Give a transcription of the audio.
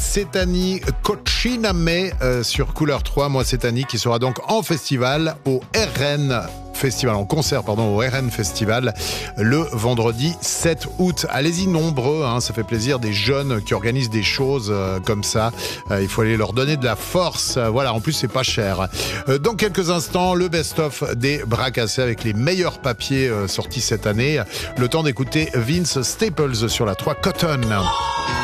Setani Cochiname sur Couleur 3. Moi, Setani qui sera donc en festival au RN Festival, en concert au RN Festival le vendredi 7 août. Allez-y nombreux, ça fait plaisir, des jeunes qui organisent des choses comme ça. Il faut aller leur donner de la force. Voilà, en plus c'est pas cher. Dans quelques instants, le best-of des bras cassés avec les meilleurs papiers sortis cette année. Le temps d'écouter Vince Staples sur la 3 Cotton.